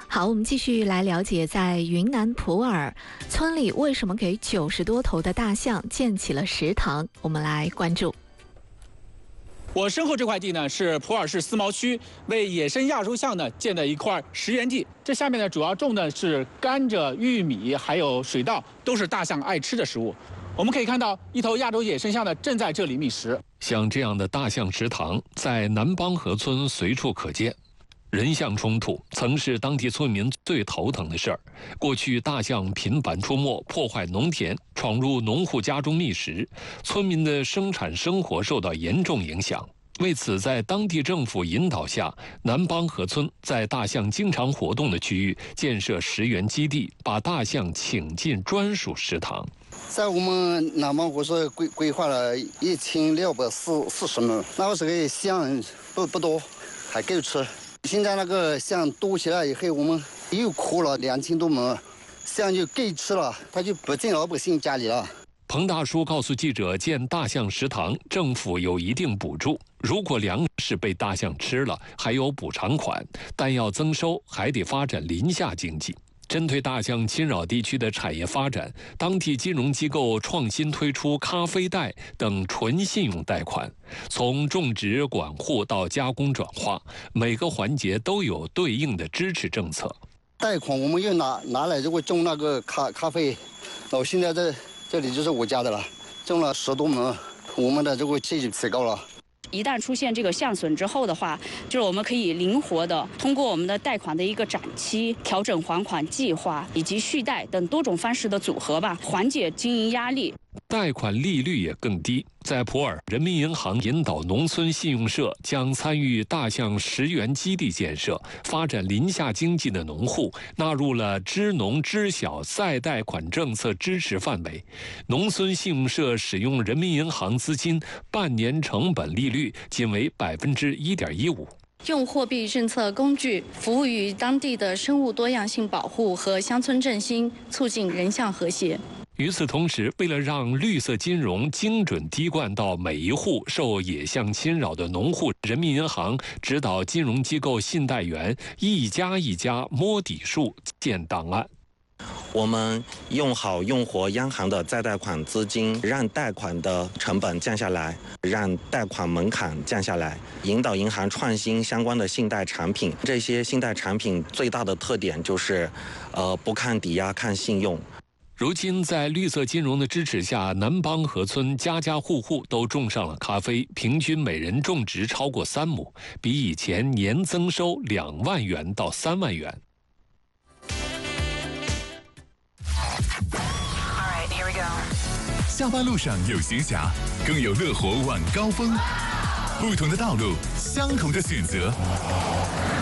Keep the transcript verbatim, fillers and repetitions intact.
好，我们继续来了解，在云南普洱村里为什么给九十多头的大象建起了食堂？我们来关注。 我身后这块地呢，是普洱市思茅区为野生亚洲象呢建的一块食源地。这下面呢，主要种的是甘蔗、玉米，还有水稻，都是大象爱吃的食物。我们可以看到，一头亚洲野生象呢正在这里觅食。 像这样的大象食堂，在南邦河村随处可见。人象冲突曾是当地村民最头疼的事儿。过去大象频繁出没，破坏农田，闯入农户家中觅食，村民的生产生活受到严重影响。为此，在当地政府引导下，南邦河村在大象经常活动的区域建设食源基地，把大象请进专属食堂。 在我们南邦河村规规划了一千六百四四十亩，那个时候象不不多，还够吃。现在那个象多起来以后，我们又扩了两千多亩，象就够吃了，它就不进老百姓家里了。 彭大叔告诉记者，建大象食堂，政府有一定补助，如果粮食被大象吃了，还有补偿款，但要增收，还得发展林下经济。针对大象侵扰地区的产业发展，当地金融机构创新推出咖啡贷等纯信用贷款，从种植管护到加工转化，每个环节都有对应的支持政策。 贷款我们又拿拿来就会种那个咖咖啡，我现在这这里就是我家的了，种了十多亩，我们的这个气就提高了。 一旦出现这个象损之后的话，就是我们可以灵活的通过我们的贷款的一个展期、调整还款计划以及续贷等多种方式的组合吧，缓解经营压力。 贷款利率也更低。在普洱，人民银行引导农村信用社将参与大象食源基地建设、发展林下经济的农户纳入了支农支小再贷款政策支持范围。农村信用社使用人民银行资金，半年成本利率仅为百分之一点一五。 用货币政策工具服务于当地的生物多样性保护和乡村振兴，促进人象和谐。 与此同时，为了让绿色金融精准滴灌到每一户受野象侵扰的农户，人民银行指导金融机构信贷员一家一家摸底数建档案。 我们用好用活央行的再贷款资金，让贷款的成本降下来，让贷款门槛降下来，引导银行创新相关的信贷产品。这些信贷产品最大的特点就是，呃，不看抵押，看信用。 如今，在绿色金融的支持下，南邦河村家家户户都种上了咖啡，平均每人种植超过三亩，比以前年增收两万元到三万元。 下班路上有闲暇，更有乐活晚高峰。不同的道路，相同的选择。